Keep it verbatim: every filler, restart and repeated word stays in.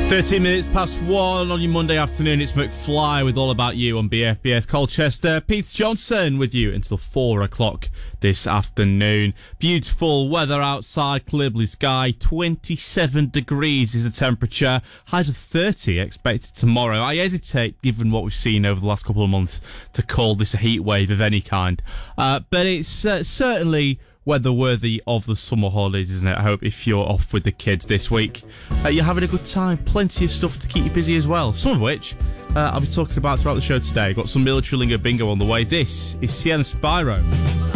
thirteen minutes past one on your Monday afternoon. It's McFly with All About You on B F B S Colchester. Peter Johnson with you until four o'clock this afternoon. Beautiful weather outside, clear blue sky. twenty-seven degrees is the temperature. Highs of thirty expected tomorrow. I hesitate, given what we've seen over the last couple of months, to call this a heat wave of any kind. Uh, but it's uh, certainly weather worthy of the summer holidays, isn't it? I hope if you're off with the kids this week, uh, you're having a good time. Plenty of stuff to keep you busy as well, some of which uh, I'll be talking about throughout the show today. Got some military lingo bingo on the way. This is Sienna Spyro.